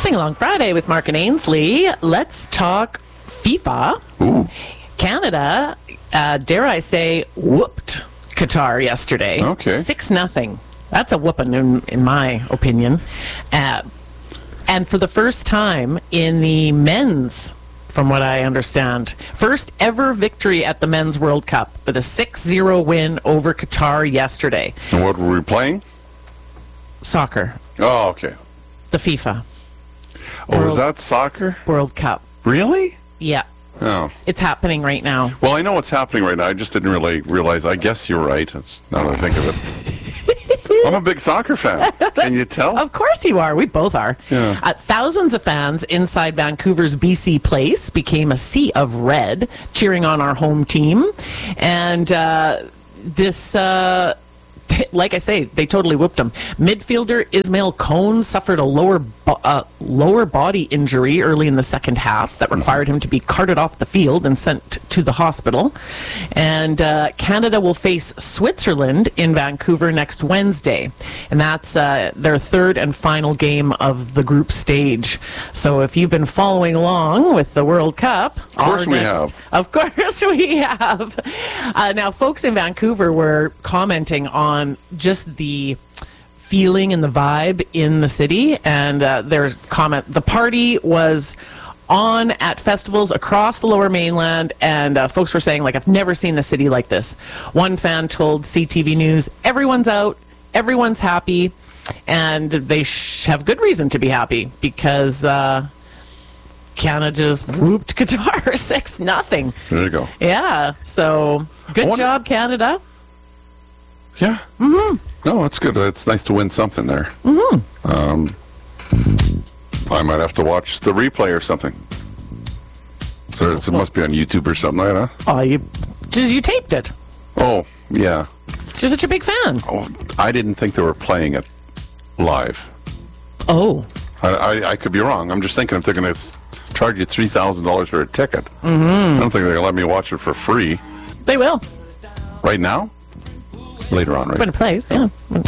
Sing Along Friday with Mark and Ainsley. Let's talk FIFA. Ooh. Canada, dare I say, whooped Qatar yesterday. Okay. 6-0. That's a whooping in my opinion. And for the first time in the men's, from what I understand, first ever victory at the Men's World Cup with a 6-0 win over Qatar yesterday. And what were we playing? Soccer. Oh, okay. The FIFA Oh, is that soccer? World Cup. Really? Yeah. Oh. It's happening right now. Well, I know what's happening right now. I just didn't really realize. I guess you're right. That's, now that I think of it. I'm a big soccer fan. Can you tell? Of course you are. We both are. Yeah. Thousands of fans inside Vancouver's BC Place became a sea of red cheering on our home team. And this... like I say, they totally whooped him. Midfielder Ismail Cohn suffered a lower body injury early in the second half that required him to be carted off the field and sent to the hospital. And Canada will face Switzerland in Vancouver next Wednesday. And that's their third and final game of the group stage. So if you've been following along with the World Cup... Of course we have. Of course we have. Now, folks in Vancouver were commenting on just the feeling and the vibe in the city, and their comment, the party was on at festivals across the Lower Mainland, and folks were saying, like, I've never seen the city like this. One fan told CTV News, everyone's out, everyone's happy, and they have good reason to be happy, because Canada just whooped Qatar 6-0. There you go. Yeah, so good job, Canada. Yeah. Mm-hmm. No, that's good. It's nice to win something there. Mm-hmm. I might have to watch the replay or something. So it must be on YouTube or something like that. Oh, you taped it. Oh, yeah. You're such a big fan. Oh, I didn't think they were playing it live. Oh. I could be wrong. I'm just thinking if they're going to charge you $3,000 for a ticket, I don't think they're going to let me watch it for free. They will. Right now? Later on, right? When it plays, yeah.